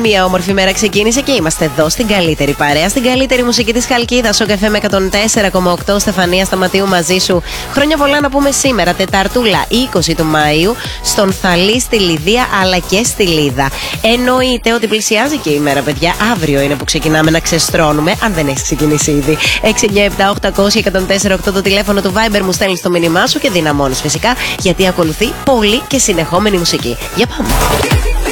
Μια όμορφη μέρα ξεκίνησε και είμαστε εδώ στην καλύτερη παρέα, στην καλύτερη μουσική της Χαλκίδας, ο FM 104,8. Στεφανία Σταματίου μαζί σου. Χρόνια πολλά να πούμε σήμερα, Τεταρτούλα 20 του Μαΐου, στον Θαλή, στη Λιδία αλλά και στη Λίδα. Εννοείται ότι πλησιάζει και η μέρα, παιδιά. Αύριο είναι που ξεκινάμε να ξεστρώνουμε, αν δεν έχει ξεκινήσει ήδη. 697-800-1048 το τηλέφωνο του Viber, μου στέλνεις το μήνυμά σου και δυναμώνεις φυσικά, γιατί ακολουθεί πολύ και συνεχόμενη μουσική. Για πάμε.